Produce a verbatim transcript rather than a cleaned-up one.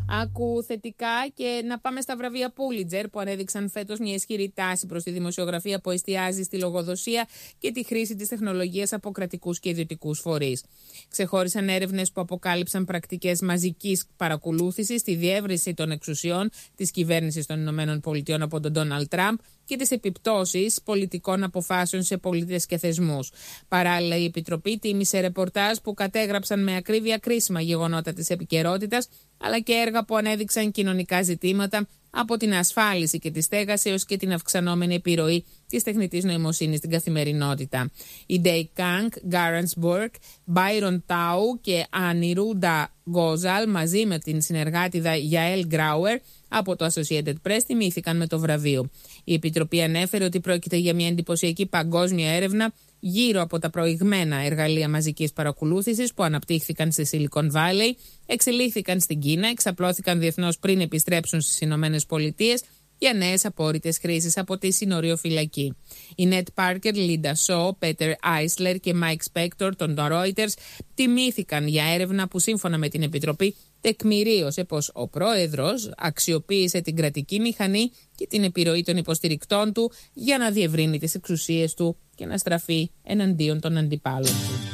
Άκου θετικά και να πάμε στα βραβεία Πούλιτζερ που ανέδειξαν φέτος μια ισχυρή τάση προς τη δημοσιογραφία που εστιάζει στη λογοδοσία και τη χρήση της τεχνολογίας από κρατικούς και ιδιωτικούς φορείς. Ξεχώρισαν έρευνες που αποκάλυψαν πρακτικές μαζικής παρακολούθησης, τη διεύρυνση των εξουσιών της κυβέρνησης των ΗΠΑ από τον Ντόναλντ Τραμπ και τις επιπτώσεις πολιτικών αποφάσεων σε πολίτες και θεσμούς. Παράλληλα, η Επιτροπή τίμησε ρεπορτάζ που κατέγραψαν με ακρίβεια κρίσιμα γεγονότα της επικαιρότητας, αλλά και έργα που ανέδειξαν κοινωνικά ζητήματα από την ασφάλιση και τη στέγαση έως και την αυξανόμενη επιρροή της τεχνητής νοημοσύνης στην καθημερινότητα. Οι Ντέι Κάνκ, Γκάρανς Μπουρκ, Μπάιρον Τάου και Ανιρούντα Γκόζαλ μαζί με την συνεργάτηδα Γιαέλ Γκράουερ από το Associated Press τιμήθηκαν με το βραβείο. Η Επιτροπή ανέφερε ότι πρόκειται για μια εντυπωσιακή παγκόσμια έρευνα γύρω από τα προηγμένα εργαλεία μαζικής παρακολούθησης που αναπτύχθηκαν στη Silicon Valley, εξελίχθηκαν στην Κίνα, εξαπλώθηκαν διεθνώς πριν επιστρέψουν στις Ηνωμένες Πολιτείες για νέες απόρριτες χρήσεις από τη συνοριοφυλακή. Οι Νετ Πάρκερ, Λίντα Σο, Πέτερ Άισλερ και Μάικ Σπέκτορ των Reuters τιμήθηκαν για έρευνα που σύμφωνα με την Επιτροπή τεκμηρίωσε πως ο πρόεδρος αξιοποίησε την κρατική μηχανή και την επιρροή των υποστηρικτών του για να διευρύνει τις εξουσίες του και να στραφεί εναντίον των αντιπάλων του.